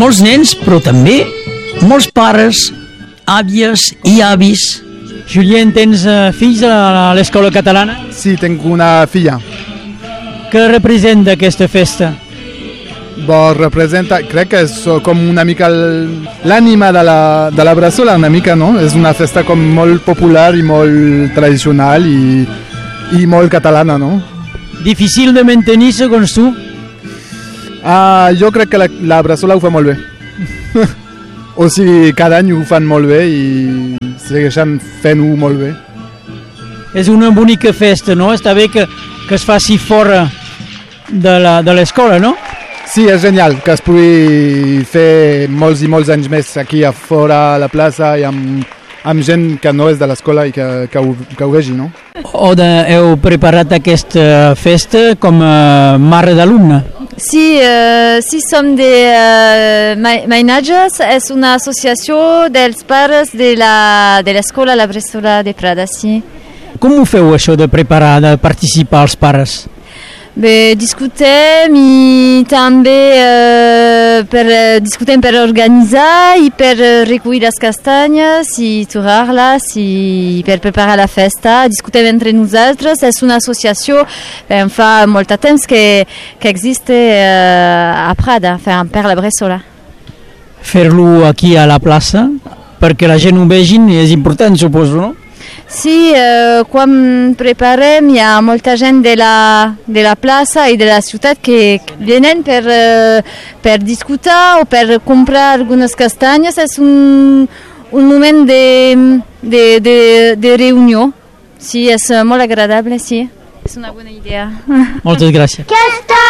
Molts nens, però també molts pares, àvies i avis. Julien, tens fills a l'escola catalana? Sí, tinc una filla. Què representa aquesta festa? Representa, crec que és com una mica l'ànima de la Bressola, una mica, no? És una festa com molt popular i molt tradicional i molt catalana, no? Difícil de mantenir, segons tu? Jo crec que la Bressola ho fa molt bé. O sigui, cada any ho fan molt bé i segueixen fent-ho molt bé. És una bonica festa, no? Està bé que es faci fora de l'escola, no? Sí, és genial que es pugui fer molts i molts anys més aquí a fora a la plaça i amb gent que no és de l'escola i que ho vegi, no? Oda, heu preparat aquesta festa com a mare d'alumne? Sí, som de Mainatges, és una associació dels pares de l'escola La Bressola de Prada, sí. Com ho feu això de preparar, de participar els pares? Bé, discutem i també discutem per organitzar i per recollir les castanyes i torrar-les i per preparar la festa. Discutem entre nosaltres, és una associació fa molt temps que existe a Prada, per la Bressola. Fer-lo aquí a la plaça, perquè la gent ho vegin, és important, suposo, no? Sí, quan preparem hi ha molta gent de la plaça i de la ciutat que venen per discutir o per comprar algunes castanyes. És un moment de reunió. Sí, és molt agradable, sí. És una bona idea. Moltes gràcies.